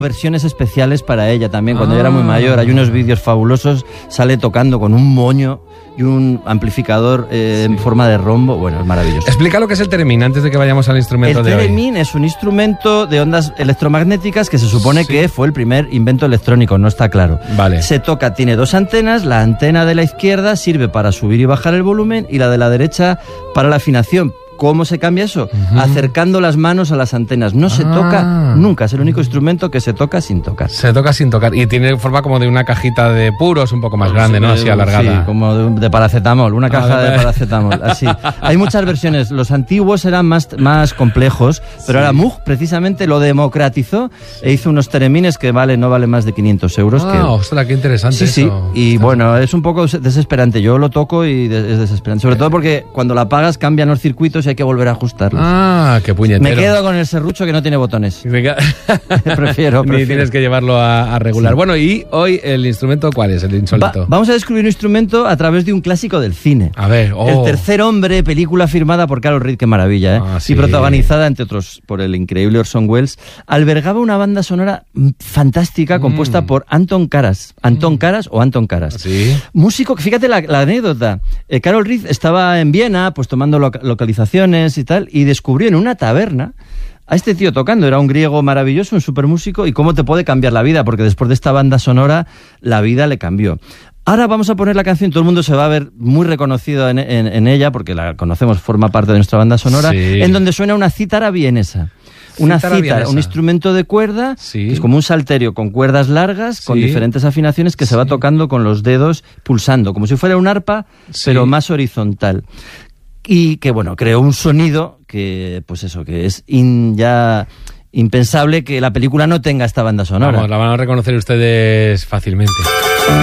versiones especiales para ella también, cuando ella era muy mayor. Hay unos vídeos fabulosos, sale tocando con un moño y un amplificador en forma de rombo. Bueno, es maravilloso. Explica lo que es el theremin antes de que vayamos al instrumento de hoy. El theremin es un instrumento de ondas electromagnéticas que se supone que fue el primer invento electrónico, no está claro. Vale. Se toca, tiene dos antenas, la antena de la izquierda sirve para subir y bajar el volumen y la de la derecha para la afinación. ¿Cómo se cambia eso? Acercando las manos a las antenas. No se toca nunca. Es el único instrumento que se toca sin tocar. Se toca sin tocar. Y tiene forma como de una cajita de puros un poco más grande, ¿no? Así alargada. Sí, como de paracetamol. Una caja de paracetamol. Así. Hay muchas versiones. Los antiguos eran más complejos, pero ahora Moog precisamente lo democratizó e hizo unos theremines que no valen más de 500 euros. Ostras, qué interesante eso. Sí. Y bueno, es un poco desesperante. Yo lo toco y es desesperante. Sobre todo porque cuando la apagas cambian los circuitos y hay que volver a ajustarlos. Qué puñetero. Me quedo con el serrucho que no tiene botones. prefiero. Ni tienes que llevarlo a regular. Sí. Bueno, y hoy el instrumento, ¿cuál es? El insólito. Vamos a descubrir un instrumento a través de un clásico del cine. A ver, El tercer hombre, película firmada por Carol Reed, qué maravilla, ¿eh? Sí. Y protagonizada, entre otros, por el increíble Orson Welles, albergaba una banda sonora fantástica compuesta por Anton Karas. Anton Karas. Sí. Músico, fíjate la anécdota. Carol Reed estaba en Viena, pues tomando localizaciones y tal, y descubrió en una taberna a este tío tocando. Era un griego maravilloso, un supermúsico, y cómo te puede cambiar la vida, porque después de esta banda sonora la vida le cambió. Ahora vamos a poner la canción, todo el mundo se va a ver muy reconocido en ella, porque la conocemos, forma parte de nuestra banda sonora, en donde suena una cítara vienesa. Una cítara, un instrumento de cuerda, que es como un salterio con cuerdas largas, con diferentes afinaciones que se va tocando con los dedos, pulsando, como si fuera un arpa, pero más horizontal. Y que, bueno, creó un sonido que, pues eso, que es ya impensable que la película no tenga esta banda sonora. Vamos, la van a reconocer ustedes fácilmente.